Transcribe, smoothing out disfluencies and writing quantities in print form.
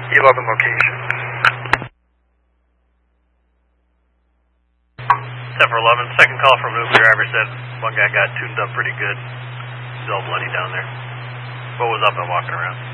11 location. 10-11, second call from an Uber driver said one guy got tuned up pretty good. He's all bloody down there. What was up and walking around?